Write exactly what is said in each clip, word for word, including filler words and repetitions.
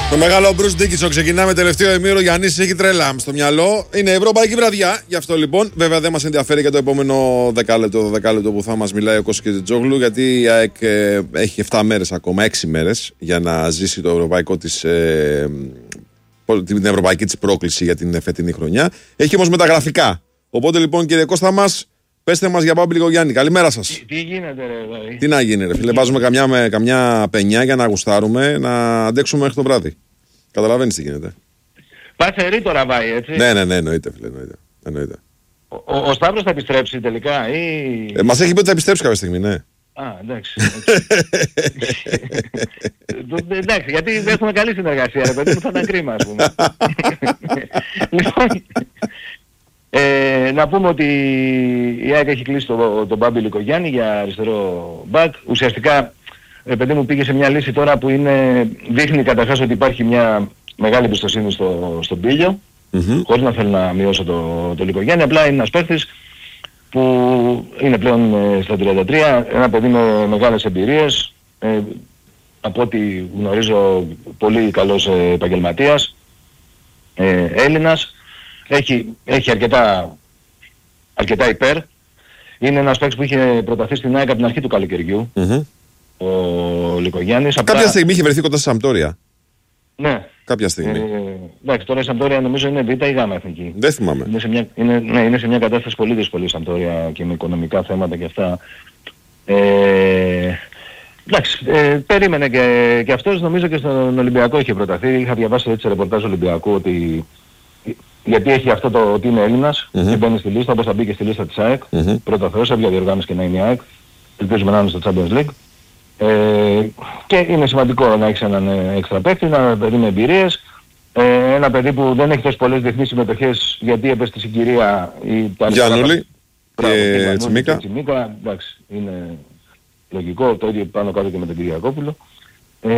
Το μεγάλο Μπρους Ντίκινσον ξεκινάμε τελευταίο ημίωρο. Γιάννης έχει τρέλα στο μυαλό. Είναι ευρωπαϊκή βραδιά. Γι' αυτό λοιπόν, βέβαια δεν μας ενδιαφέρει και το επόμενο δεκάλεπτο, δεκάλεπτο που θα μας μιλάει ο Κώστας Κετζόγλου, γιατί η ΑΕΚ ε, έχει επτά μέρες ακόμα, έξι μέρες για να ζήσει το ευρωπαϊκό της, ε, την ευρωπαϊκή της πρόκληση για την φετινή χρονιά. Έχει όμως μεταγραφικά. Οπότε λοιπόν, κύριε Κώστα μας, πέστε μας για Πάμπη Λιγογιάννη. Καλημέρα σας. Τι, τι γίνεται, ρε δηλαδή. Τι να γίνει, ρε φίλε. Βάζουμε καμιά, με, καμιά πενιά για να γουστάρουμε, να αντέξουμε μέχρι το βράδυ. Καταλαβαίνεις τι γίνεται. Πάσερι τώρα βάει, έτσι. Ναι, ναι, ναι, εννοείται, φίλε. Εννοείται. εννοείται. Ο, ο, ο Σταύρος θα επιστρέψει τελικά ή... Ε, μας έχει πει ότι θα επιστρέψει κάποια στιγμή, ναι. Α, εντάξει. Εντάξει, γιατί δεν έχουμε καλή συνεργασία, ρε παιδί μου, θα ήταν κρίμα, ας πούμε. Λοιπόν, ε, να πούμε ότι η ΑΕΚ έχει κλείσει τον το Μπάμπη Λικογιάννη για αριστερό μπακ. Ουσιαστικά, ρε παιδί μου, πήγε σε μια λύση τώρα που είναι, δείχνει καταρχάς ότι υπάρχει μια μεγάλη εμπιστοσύνη στο, στον Πίλιο, mm-hmm. χωρίς να θέλω να μειώσω το, το Λικογιάννη, απλά είναι ένας παίχτης που είναι πλέον ε, στα τριάντα τρία, ένα παιδί με μεγάλες εμπειρίες, ε, από ό,τι γνωρίζω πολύ καλός ε, επαγγελματίας, ε, Έλληνας, έχει, έχει αρκετά, αρκετά υπέρ, είναι ένας παίκτης που είχε προταθεί στην ΑΕΚ από την αρχή του καλοκαιριού, mm-hmm. ο Λικογιάννης. Κάποια απλά... στιγμή είχε βρεθεί κοντά στη Σαμπτόρια. Ναι. Κάποια στιγμή. Ε, εντάξει, τώρα η Σαμπτόρια νομίζω είναι Β ή Γ εθνική. Δεν θυμάμαι. Είναι σε μια, είναι, ναι, είναι σε μια κατάσταση πολύ δύσκολη η Σαμπτόρια και με οικονομικά θέματα και αυτά. Ε, εντάξει, ε, περίμενε και, και αυτός, νομίζω και στον Ολυμπιακό είχε προταθεί. Είχα διαβάσει έτσι ρεπορτάζ Ολυμπιακού ότι... Γιατί έχει αυτό το ότι είναι Έλληνας mm-hmm. και μπαίνει στη λίστα, όπως θα μπει και στη λίστα της ΑΕΚ. Mm-hmm. Πρώτα Θεός, έβγαλε διοργάνωση και να είναι η ΑΕΚ. Ελπίζουμε να είναι στο Champions League. Ε, και είναι σημαντικό να έχεις έναν έξτρα παίκτη, ένα παιδί με εμπειρίες, ε, ένα παιδί που δεν έχει τόσες πολλές διεθνείς συμμετοχές γιατί έπεσε στη συγκυρία η Γιάννουλη και Τσιμίκα. Τσιμίκα, εντάξει, είναι λογικό, το ίδιο πάνω κάτω και με τον Κυριακόπουλο. Ε,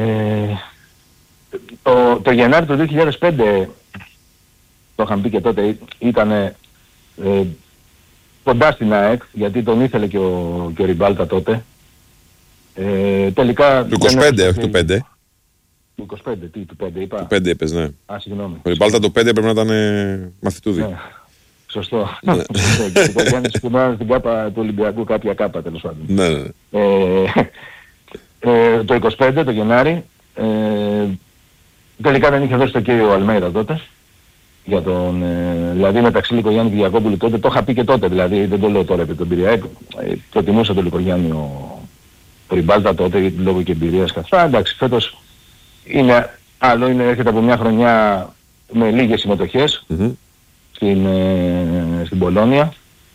το, το Γενάρη του δύο χιλιάδες πέντε, το είχαν πει και τότε, ήταν ε, κοντά στην ΑΕΚ, γιατί τον ήθελε και ο, και ο Ριμπάλτα τότε. Ε, τελικά... Του είκοσι πέντε, όχι του πέντε. Του είκοσι πέντε, τι, του πέντε είπα. Του πέντε είπες, ναι. Α, συγγνώμη. Ο Ριμπάλτα το πέντε πρέπει να ήταν ε, μαθητούδι. Ναι. Σωστό. Ναι. Και ο Γιάννης σπουδάζει στην κάπα του Ολυμπιακού, κάποια κάπα τέλος πάντων. Ναι, ναι. Ε, ε, το είκοσι πέντε, το Γενάρη, ε, τελικά δεν είχε δώσει το κύριο Αλμέιδα τότε. Για τον, ε, δηλαδή μεταξύ Λικογιάννη και Διακόπουλου τότε, το είχα πει και τότε, δηλαδή δεν το λέω τώρα επί τον Πειραιά, ε, προτιμούσα τον Λικογιάννη ο, ο Ριμπάλτα τότε λόγω και εμπειρίας και αυτά. Εντάξει, φέτος είναι άλλο, είναι, έρχεται από μια χρονιά με λίγες συμμετοχές mm-hmm. στην, ε, στην Πολόνια.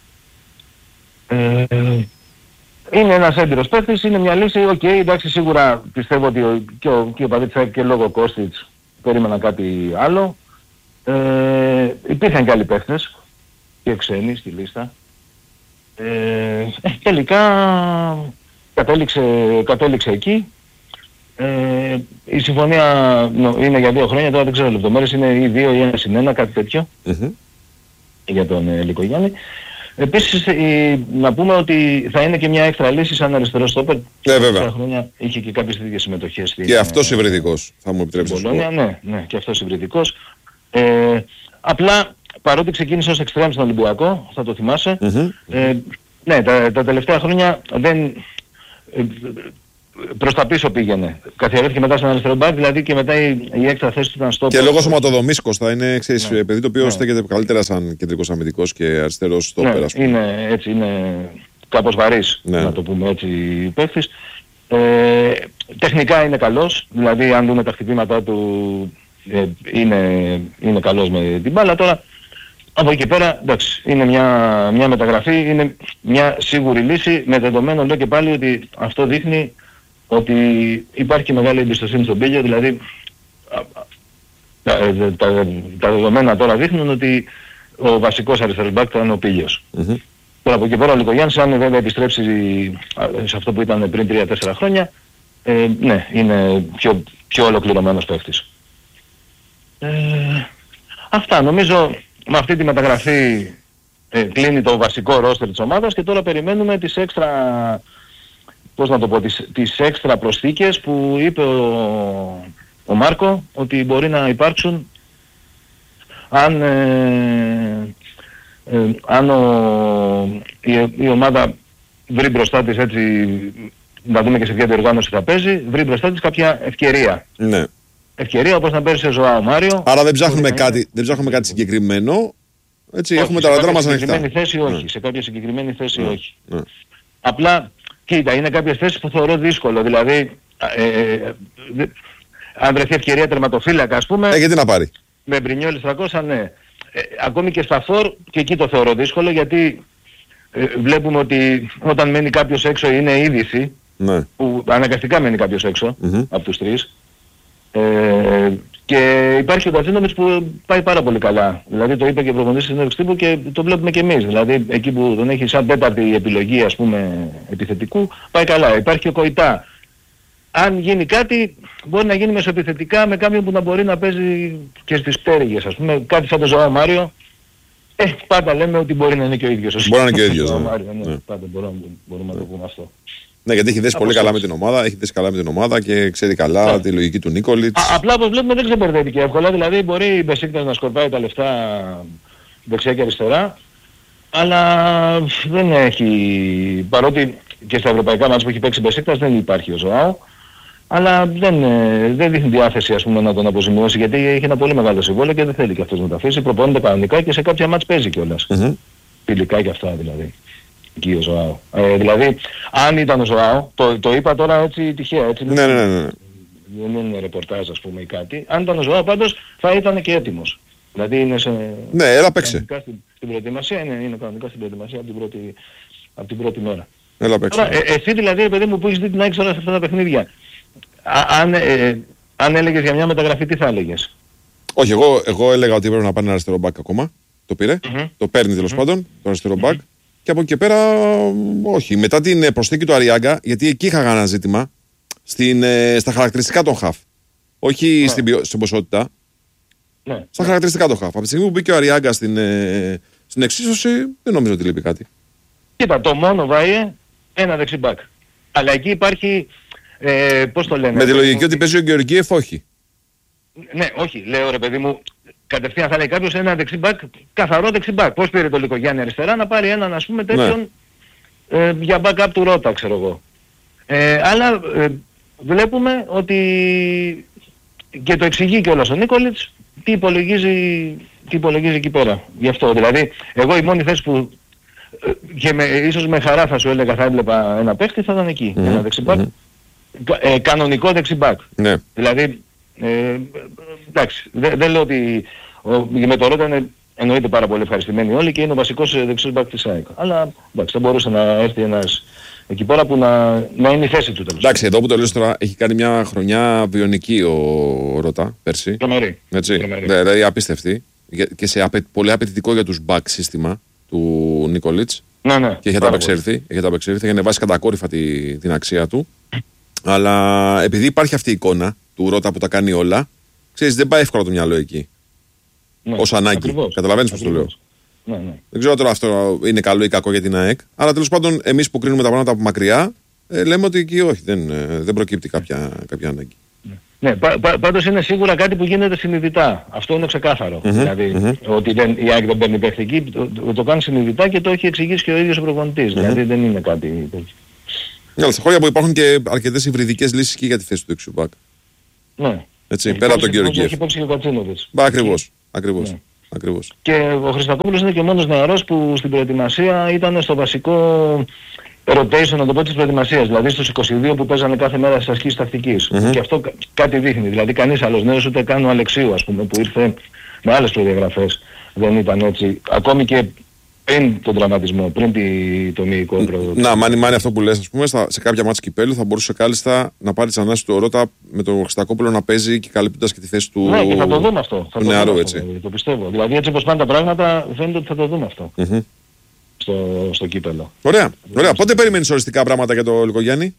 Ε, είναι ένας έμπειρος παίκτης, είναι μια λύση, οκ, okay, εντάξει, σίγουρα πιστεύω ότι ο, και ο, και ο Παδίτσακ και λόγω Κώστιτς περίμεναν κάτι άλλο. Ε, υπήρχαν και άλλοι παίχτες και ξένοι στη λίστα. Ε, τελικά κατέληξε, κατέληξε εκεί. Ε, η συμφωνία νο, είναι για δύο χρόνια, τώρα δεν ξέρω λεπτομέρειες, είναι ή δύο ή ένα συν ένα, κάτι τέτοιο mm-hmm. για τον ε, Λικογιάννη. Επίσης ε, να πούμε ότι θα είναι και μια έξτρα λύση σαν αριστερό στόπερ. Ναι, βέβαια. Χρόνια είχε και κάποιες τέτοιες συμμετοχές. Και στην, αυτός υβριδικός, θα μου επιτρέψεις. Ναι, ναι, και αυτός υβριδικός. Ε, απλά παρότι ξεκίνησε ως εξτρέμ στον Ολυμπιακό, θα το θυμάσαι, mm-hmm. ε, ναι, τα, τα τελευταία χρόνια δεν, ε, προς τα πίσω πήγαινε. Καθιερώθηκε μετά στον αριστερό μπακ, δηλαδή και μετά η, η έξτρα θέση του ήταν στο... Και λόγω σωματοδομής, Κώστα, είναι ξέρεις, ναι. παιδί το οποίο ναι. στέκεται καλύτερα σαν κεντρικός αμυντικός και αριστερός στόπερ, ας πούμε. Είναι έτσι, είναι κάπως βαρύς, ναι. να το πούμε έτσι, παίχτης. Ε, τεχνικά είναι καλός, δηλαδή αν δούμε τα χτυπήματά του... Ε, είναι, είναι καλός με την μπάλα. Τώρα από εκεί πέρα εντάξει, είναι μια, μια μεταγραφή, είναι μια σίγουρη λύση, με δεδομένο λέω και πάλι ότι αυτό δείχνει ότι υπάρχει μεγάλη εμπιστοσύνη στον Πίλιο, δηλαδή τα, τα, τα δεδομένα τώρα δείχνουν ότι ο βασικός αριστερός μπακ θα είναι ο Πίλιος. Mm-hmm. Τώρα από εκεί πέρα ο Λικογιάννης, αν βέβαια επιστρέψει σε αυτό που ήταν πριν τρία τέσσερα χρόνια, ε, ναι, είναι πιο, πιο ολοκληρωμένος παίκτης. Ε, αυτά νομίζω με αυτή τη μεταγραφή ε, κλείνει το βασικό ρόστερ της ομάδας και τώρα περιμένουμε τις έξτρα, πώς να το πω, τις, τις έξτρα προσθήκες που είπε ο, ο Μάρκο ότι μπορεί να υπάρξουν αν, ε, ε, αν ο, η, η ομάδα βρει μπροστά της, έτσι, να δούμε και σε ποια διοργάνωση θα παίζει, βρει μπροστά της κάποια ευκαιρία. Ναι. Ευκαιρία όπως να παίζει σε Ζωάο Μάριο. Άρα δεν ψάχνουμε, κάτι, δεν ψάχνουμε κάτι συγκεκριμένο. Έτσι, όχι, έχουμε τα ραντάρ μας ανοιχτά. Σε κάποια συγκεκριμένη θέση όχι. Ναι. Σε κάποια συγκεκριμένη θέση ναι. όχι. Ναι. Απλά, κοίτα, είναι κάποιες θέσεις που θεωρώ δύσκολο. Δηλαδή, ε, ε, ε, αν βρεθεί ευκαιρία τερματοφύλακα, ας πούμε... Ε, γιατί να πάρει. Με Μπρινιόλης τριακόσια, ναι. Ε, ακόμη και στα φορ, και εκεί το θεωρώ δύσκολο, γιατί ε, βλέπουμε ότι όταν μένει κάποιος έξω είναι είδηση, ναι. που αναγκαστικά μένει κάποιος έξω, mm-hmm. από τους τρεις. Ε, και υπάρχει ο Κατσίνοβιτς που πάει πάρα πολύ καλά. Δηλαδή το είπε και ο προπονητής στην συνέντευξη τύπου και το βλέπουμε και εμείς. Δηλαδή εκεί που τον έχει σαν τέταρτη επιλογή, ας πούμε, επιθετικού, πάει καλά. Υπάρχει και ο Κοϊτά. Αν γίνει κάτι, μπορεί να γίνει μεσοεπιθετικά με κάποιον που να μπορεί να παίζει και στις πτέρυγες, ας πούμε, κάτι σαν τον Ζωάο Μάριο. Ε, πάντα λέμε ότι μπορεί να είναι και ο ίδιος. Μπορεί να είναι και ο ίδιος. Ναι. Μάριο, ναι. Ναι. Πάντα μπορούμε, μπορούμε να το πούμε αυτό. Ναι, γιατί έχει δέσει πολύ καλά με την ομάδα, έχει δέσει καλά με την ομάδα και ξέρει καλά yeah. τη λογική του Νίκολιτς. Α, απλά όπως βλέπουμε δεν ξεμπερδεύει και εύκολα, δηλαδή μπορεί η Μπεσίκτας να σκορπάει τα λεφτά δεξιά και αριστερά, αλλά δεν έχει, παρότι και στα ευρωπαϊκά μάτς που έχει παίξει η Μπεσίκτας δεν υπάρχει ο Ζωάο, αλλά δεν, δεν δείχνει διάθεση, ας πούμε, να τον αποζημιώσει, γιατί έχει ένα πολύ μεγάλο συμβόλαιο και δεν θέλει και αυτός να τα αφήσει, προπονείται κανονικά και σε κάποια μάτς παίζει κιόλας. Mm-hmm. Φιλικά και αυτά δηλαδή. Εκεί ο Ζωάο. Ε, δηλαδή, αν ήταν ο Ζωάο, το, το είπα τώρα έτσι τυχαία, έτσι. Ναι, ναι, ναι. Δεν είναι ρεπορτάζ, ας πούμε, ή κάτι. Αν ήταν ο Ζωάο πάντως θα ήταν και έτοιμος. Δηλαδή είναι σε... Ναι, έλα παίξε. Στην, στην προετοιμασία, είναι, είναι κανονικά στην προετοιμασία από την πρώτη, από την πρώτη μέρα. Έλα παίξε. Τώρα, ε, εσύ δηλαδή, παιδί μου, που έχεις δει την Άκη όλα σε αυτά τα παιχνίδια, Α, αν, ε, αν έλεγες για μια μεταγραφή, τι θα έλεγες? Όχι, εγώ, εγώ έλεγα ότι πρέπει να πάνε ένα αριστερό μπακ ακόμα. Το πήρε. Mm-hmm. Το παίρνει τέλος mm-hmm. πάντων, το αριστερό μπακ. Mm-hmm. Και από εκεί και πέρα, όχι. Μετά την προσθήκη του Αριάγκα, γιατί εκεί είχα ένα ζήτημα, στην, ε, στα χαρακτηριστικά των χαφ. Όχι yeah. στην, στην ποσότητα. Yeah. Στα yeah. χαρακτηριστικά των χαφ. Από τη στιγμή που μπήκε ο Αριάγκα στην, ε, στην εξίσωση, δεν νομίζω ότι λείπει κάτι. Κοίτα, το μόνο βάει ένα δεξιμπάκ. Αλλά εκεί υπάρχει, ε, πώς το λένε... Με τη λογική ότι παίζει ο Γεωργίεφ, όχι. Ναι, όχι. Λέω ρε παιδί μου, κατευθείαν θα λέει κάποιος ένα δεξιμπάκ, καθαρό δεξιμπάκ. Πώς πήρε το Λικογιάννη αριστερά, να πάρει έναν, ας πούμε, τέτοιον ναι. ε, για backup του Ρώτα, ξέρω εγώ. Ε, αλλά ε, βλέπουμε ότι και το εξηγεί κιόλας ο Νίκολιτς τι υπολογίζει, τι υπολογίζει εκεί πέρα. Γι' αυτό δηλαδή, εγώ η μόνη θέση που ε, και με, ίσως με χαρά θα σου έλεγα θα έβλεπα ένα παίχτη θα ήταν εκεί. Mm-hmm. Ένα δεξιμπάκ. Mm-hmm. Ε, κανονικό δεξιμπάκ. Ναι. Δηλαδή, ε, εντάξει, δεν δε λέω ότι ο, με το Ρώτα είναι εννοείται πάρα πολύ ευχαριστημένοι όλοι και είναι ο βασικός δεξιός μπακ της ΑΕΚ. Αλλά εντάξει, θα μπορούσε να έρθει ένας εκεί πέρα που να, να είναι η θέση του τέλος. Εντάξει, εδώ που το λες τώρα έχει κάνει μια χρονιά βιονική ο Ρώτα πέρσι. Τρομερή. Δηλαδή απίστευτη και σε απαι, πολύ απαιτητικό για τους μπακ σύστημα του Νίκολιτς. Ναι, ναι. Και έχει απεξέλθει, έχει ανεβάσει κατακόρυφα τη, την αξία του. Αλλά επειδή υπάρχει αυτή η εικόνα του Ρώτα που τα κάνει όλα, ξέρεις, δεν πάει εύκολα το μυαλό εκεί. Ναι, ως ανάγκη. Καταλαβαίνεις πώς το λέω. Ναι, ναι. Δεν ξέρω τώρα αυτό είναι καλό ή κακό για την ΑΕΚ. Αλλά τέλος πάντων, εμείς που κρίνουμε τα πράγματα από μακριά, ε, λέμε ότι εκεί όχι, δεν, ε, δεν προκύπτει κάποια, κάποια ανάγκη. Ναι, πα, πα, πάντως είναι σίγουρα κάτι που γίνεται συνειδητά. Αυτό είναι ξεκάθαρο. Mm-hmm, δηλαδή, mm-hmm. ότι δεν, η ΑΕΚ δεν παίρνει παιχτική, το, το, το κάνει συνειδητά και το έχει εξηγήσει και ο ίδιος ο προπονητής. Mm-hmm. Δηλαδή δεν είναι κάτι τέτοιο. Ναι, στα χρόνια που υπάρχουν και αρκετές υβριδικές λύσεις και για τη θέση του εξουμπάκ. Ναι. Έτσι, πέρα από τον Γεωργίεφ. Έχει παίξει και ο Κατσίνοβιτς. Ακριβώς. Ακριβώς. Ναι. Ακριβώς. Και ο Χριστακόπουλος είναι και ο μόνος νεαρός που στην προετοιμασία ήταν στο βασικό rotation, να το πω, της προετοιμασίας. Δηλαδή στους είκοσι δύο που παίζανε κάθε μέρα στις ασκήσεις τακτικής. Mm-hmm. Και αυτό κάτι δείχνει. Δηλαδή κανείς άλλος νέος, ούτε καν ο Αλεξίου, ας πούμε, που ήρθε με άλλες προδιαγραφές. Δεν ήταν έτσι. Ακόμη και πριν τον τραυματισμό, πριν τη, το μυϊκό πρόοδο. Να, μάνι μάνι αυτό που λες, ας πούμε, στα, σε κάποια μάτς κυπέλλου θα μπορούσε κάλλιστα να πάρει τις ανάσεις του Ρώτα με τον Χριστακόπουλο να παίζει και καλύπτοντας και τη θέση του. Ναι, και θα το δούμε αυτό. Θα το νεαρού, δούμε έτσι. Αυτό, δηλαδή, το πιστεύω. Δηλαδή έτσι όπως πάνε τα πράγματα φαίνεται ότι θα το δούμε αυτό. Mm-hmm. Στο, στο κύπελλο. Ωραία. Ωραία. Πότε περιμένεις οριστικά πράγματα για το Λικογιάννη?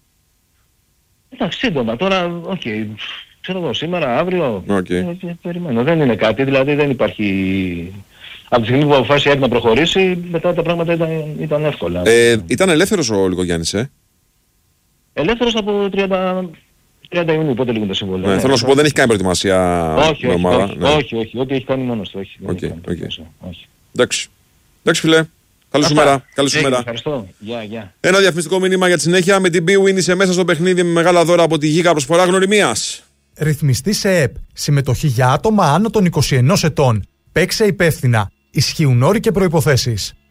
Εντάξει, σύντομα. Τώρα, οκ. Okay. Ξέρω εγώ, σήμερα, αύριο. Okay. Ε, περιμένω. Δεν είναι κάτι, δηλαδή δεν υπάρχει. Από τη στιγμή που αποφάσισε να προχωρήσει, μετά τα πράγματα ήταν, ήταν εύκολα. Ε, ήταν ελεύθερος ο Λικογιάννης, ε? Ελεύθερος από τριάντα τριάντα Ιουνίου, πότε λήγουν τα συμβόλαια. Ναι, ναι, θέλω να σου πω, δεν έχει κάνει προετοιμασία όχι, με όχι, ομάδα. όχι, Ναι. όχι, όχι, ό,τι έχει κάνει μόνος του. Όχι, okay, okay. όχι. Εντάξει. Εντάξει, φιλέ. Καλή σου μέρα. Καλή σου μέρα. Ευχαριστώ. Γεια, γεια. Ένα διαφημιστικό μήνυμα για τη συνέχεια. Με την Bwin είσαι μέσα στο παιχνίδι με μεγάλα δώρα από τη Γίγα προσφορά γνωριμίας. Ρυθμιστή σε ΕΕΠ. Συμμετοχή για άτομα άνω των είκοσι ενός ετών. Παίξε υπεύθυνα. Ισχύουν όροι και προϋποθέσεις.